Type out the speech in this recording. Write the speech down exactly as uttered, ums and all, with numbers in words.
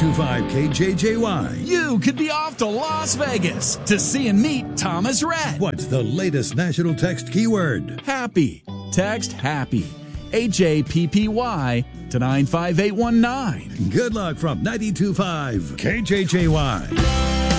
ninety-two point five K J J Y. You could be off to Las Vegas to see and meet Thomas Rhett. What's the latest national text keyword? Happy. Text HAPPY. H A P P Y to nine five eight one nine. Good luck from ninety-two point five K J J Y.